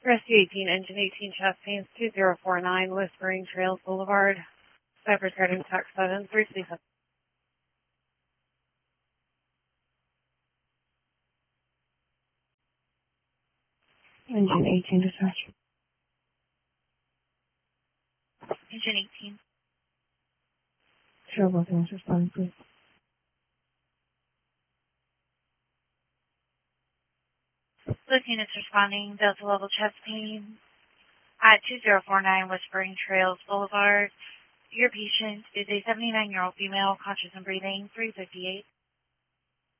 Rescue 18, Engine 18, chest pains 2049, Whispering Trails Boulevard. Cypress Garden, Tax 7, 337. Engine 18, dispatch. Engine 18. Show both units responding, please. Both units responding, Delta level chest pain at 2049 Whispering Trails Boulevard. Your patient is a 79-year-old female, conscious and breathing, 358.